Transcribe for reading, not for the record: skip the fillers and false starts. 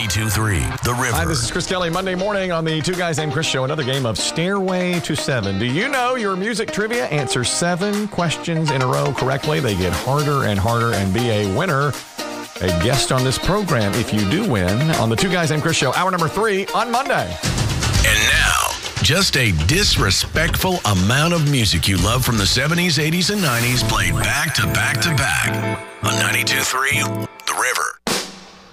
92.3 The River. Hi, this is Chris Kelly. Monday morning on the Two Guys Named Chris show, another game of Stairway to Seven. Do you know your music trivia? Answer 7 questions in a row correctly. They get harder and harder, and be a winner, a guest on this program if you do win on the Two Guys Named Chris show, hour number 3 on Monday. And now, just a disrespectful amount of music you love from the 70s, 80s, and 90s played back to back to back on 92.3 The River.